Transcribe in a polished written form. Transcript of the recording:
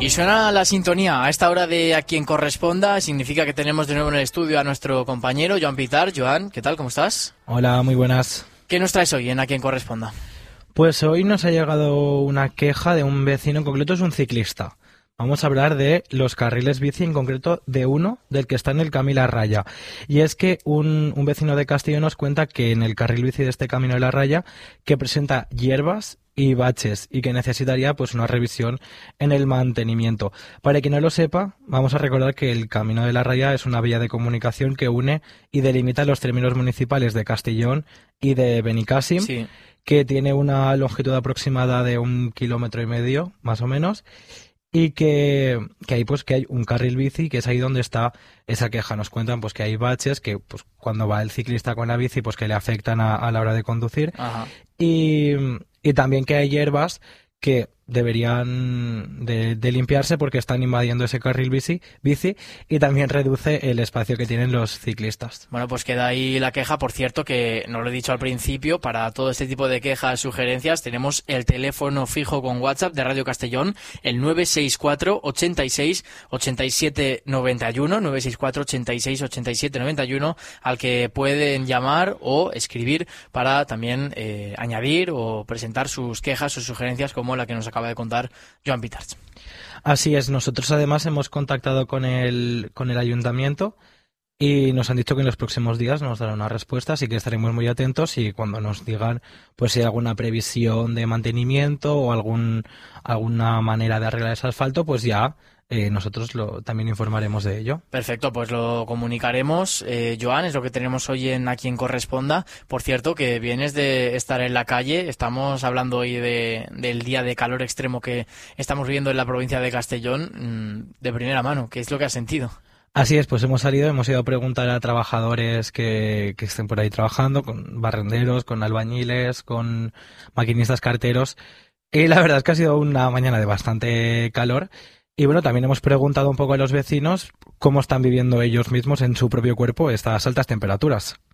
Y suena la sintonía a esta hora de A Quien Corresponda. Significa que tenemos de nuevo en el estudio a nuestro compañero Joan Pitar. Joan, ¿qué tal? ¿Cómo estás? Hola, muy buenas. ¿Qué nos traes hoy en A Quien Corresponda? Pues hoy nos ha llegado una queja de un vecino, en concreto es un ciclista. Vamos a hablar de los carriles bici, en concreto de uno del que está en el Camino de la Raya. Y es que un vecino de Castellón nos cuenta que en el carril bici de este Camino de la Raya que presenta hierbas y baches y que necesitaría pues una revisión en el mantenimiento. Para quien no lo sepa, vamos a recordar que el Camino de la Raya es una vía de comunicación que une y delimita los términos municipales de Castellón y de Benicàssim, Sí. que tiene una longitud aproximada de 1,5 kilómetros, más o menos, y que hay pues que hay un carril bici, que es ahí donde está esa queja. Nos cuentan pues que hay baches que pues cuando va el ciclista con la bici pues que le afectan a la hora de conducir. Ajá. Y también que hay hierbas que deberían de limpiarse porque están invadiendo ese carril bici y también reduce el espacio que tienen los ciclistas. Bueno, pues queda ahí la queja. Por cierto, que no lo he dicho al principio, para todo este tipo de quejas, sugerencias, tenemos el teléfono fijo con WhatsApp de Radio Castellón, el 964 86 87 91, 964 86 87 91, al que pueden llamar o escribir para también añadir o presentar sus quejas o sugerencias, como la que nos acaba de contar Joan Pitar. Así es, nosotros además hemos contactado con el ayuntamiento y nos han dicho que en los próximos días nos darán una respuesta, así que estaremos muy atentos y cuando nos digan pues si hay alguna previsión de mantenimiento o alguna manera de arreglar ese asfalto, pues ya nosotros también informaremos de ello. Perfecto, pues lo comunicaremos. Joan, es lo que tenemos hoy en A Quien Corresponda. Por cierto, que vienes de estar en la calle. Estamos hablando hoy del día de calor extremo que estamos viviendo en la provincia de Castellón, de primera mano. ¿Qué es lo que has sentido? Así es, pues hemos ido a preguntar a trabajadores que estén por ahí trabajando, con barrenderos, con albañiles, con maquinistas carteros, y la verdad es que ha sido una mañana de bastante calor. Y bueno, también hemos preguntado un poco a los vecinos cómo están viviendo ellos mismos en su propio cuerpo estas altas temperaturas.